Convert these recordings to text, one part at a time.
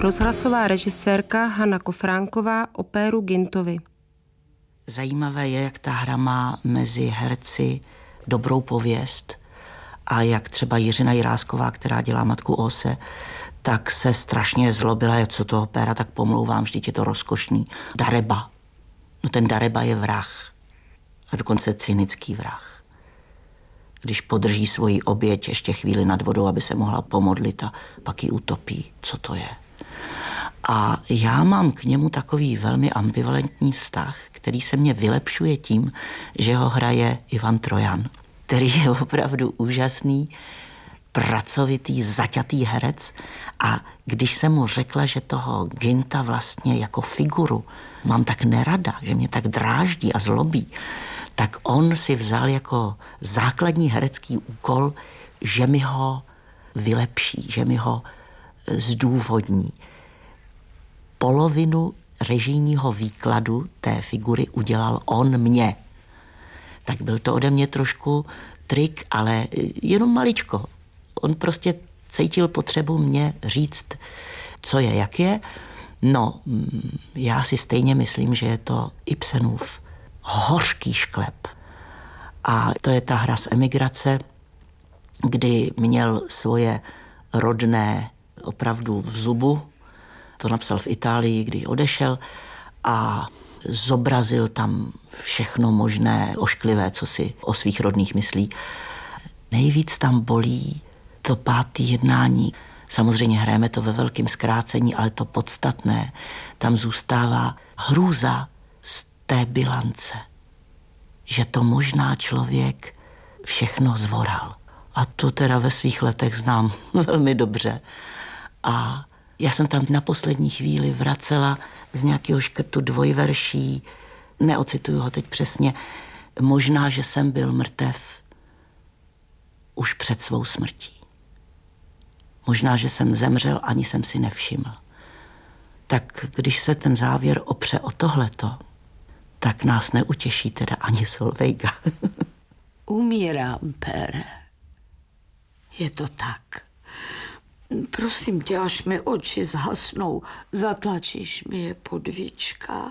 Rozhlasová režisérka Hana Kofránková opéru Gintovi. Zajímavé je, jak ta hra má mezi herci dobrou pověst a jak třeba Jiřina Jirásková, která dělá Matku Óse, tak se strašně zlobila, co toho opéra, tak pomlouvám, vždyť je to rozkošný. Dareba. No ten Dareba je vrah. A dokonce cynický vrah. Když podrží svoji oběť ještě chvíli nad vodou, aby se mohla pomodlit a pak ji utopí. Co to je? A já mám k němu takový velmi ambivalentní vztah, který se mě vylepšuje tím, že ho hraje Ivan Trojan, který je opravdu úžasný, pracovitý, zaťatý herec. A když jsem mu řekla, že toho Ginta vlastně jako figuru mám tak nerada, že mě tak dráždí a zlobí, tak on si vzal jako základní herecký úkol, že mi ho vylepší, že mi ho zdůvodní. Polovinu režijního výkladu té figury udělal on mě. Tak byl to ode mě trošku trik, ale jenom maličko. On prostě cítil potřebu mě říct, co je, jak je. No, já si stejně myslím, že je to Ibsenův hořký šklep. A to je ta hra z emigrace, kdy měl svoje rodné opravdu v zubu. To napsal v Itálii, kdy odešel a zobrazil tam všechno možné ošklivé, co si o svých rodných myslí. Nejvíc tam bolí to 5. jednání. Samozřejmě hrajeme to ve velkém zkrácení, ale to podstatné, tam zůstává hrůza z té bilance, že to možná člověk všechno zvoral. A to teda ve svých letech znám velmi dobře. A já jsem tam na poslední chvíli vracela z nějakého škrtu dvojverší, neocituju ho teď přesně, možná, že jsem byl mrtev už před svou smrtí. Možná, že jsem zemřel, ani jsem si nevšiml. Tak když se ten závěr opře o tohleto, tak nás neutěší teda ani Solvejga. Umírám, Pere. Je to tak. Prosím tě, až mi oči zhasnou, zatlačíš mi je pod víčka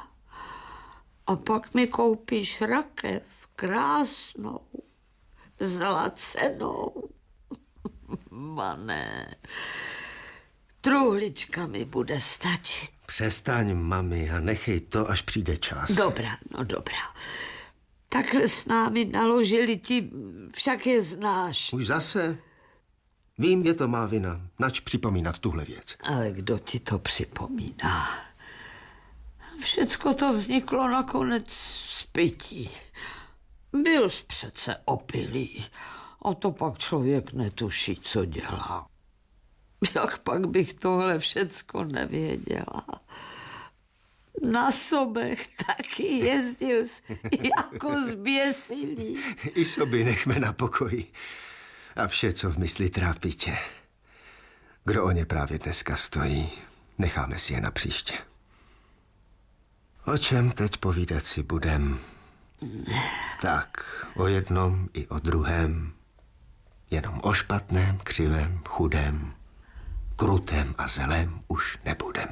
a pak mi koupíš rakev krásnou, zlacenou. Mané, truhlička mi bude stačit. Přestaň, mami, a nechej to, až přijde čas. Dobrá, no dobrá. Takhle s námi naložili ti, však je znáš. Už zase? Vím, je to má vina. Nač připomínat tuhle věc. Ale kdo ti to připomíná? Všecko to vzniklo nakonec z pití. Byl jsi přece opilý. A to pak člověk netuší, co dělá. Jak pak bych tohle všecko nevěděla? Na sobech taky jezdil jako zběsilý. I soby nechme na pokoji. A vše, co v mysli trápí tě. Kdo o ně právě dneska stojí, necháme si je na příště. O čem teď povídat si budem? Tak, o jednom i o druhém. Jenom o špatném, křivém, chudém, krutém a zelém už nebudem.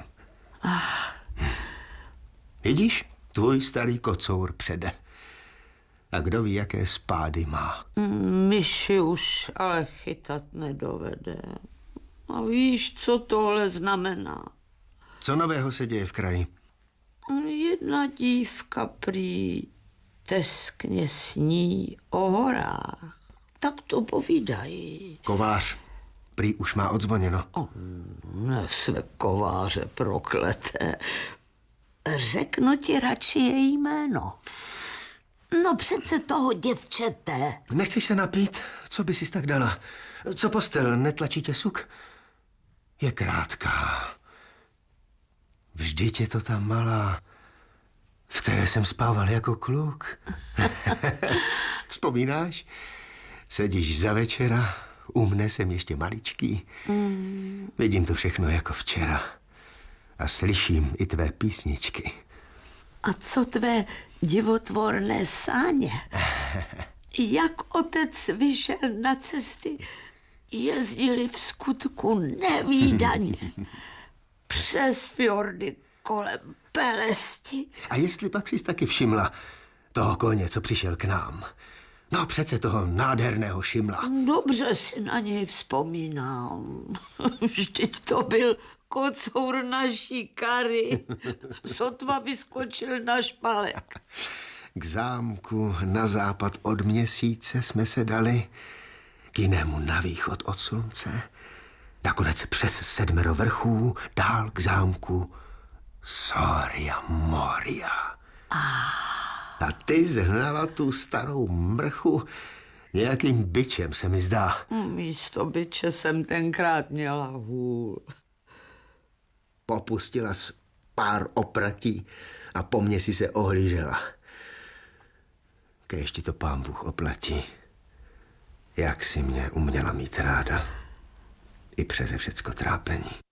Vidíš, tvůj starý kocour přede. A kdo ví, jaké spády má. Myši už ale chytat nedovede. A víš, co tohle znamená? Co nového se děje v kraji? Jedna dívka prý teskně sní o horách. Tak to povídají. Kovář prý už má odzvoněno. Nech své kováře prokleté. Řeknu ti radši její jméno. No přece toho děvčete. Nechceš se napít? Co by si tak dala? Co postel, netlačí tě suk? Je krátká. Vždyť je to ta malá, v které jsem spával jako kluk. Vzpomínáš? Sedíš za večera, u mne jsem ještě maličký. Vidím to všechno jako včera. A slyším i tvé písničky. A co tvé divotvorné sáně? Jak otec vyšel na cesty, jezdili v skutku nevídaně. přes fjordy kolem Pelesti. A jestli pak jsi taky všimla toho koně, co přišel k nám? No přece toho nádherného Šimla. Dobře si na něj vzpomínám. Vždyť to byl kocour naší Kary. Sotva vyskočil na špalek. K zámku na západ od Měsíce jsme se dali, k jinému na východ od slunce, nakonec přes 7 vrchů, dál k zámku Soria Moria. A ty zhnala tu starou mrchu nějakým bičem, se mi zdá. Místo byče jsem tenkrát měla hůl. Popustila z pár opratí a po mně si se ohlížela. Kéž ti to pán Bůh oplatí. Jak si mě uměla mít ráda. I přeze všecko trápení.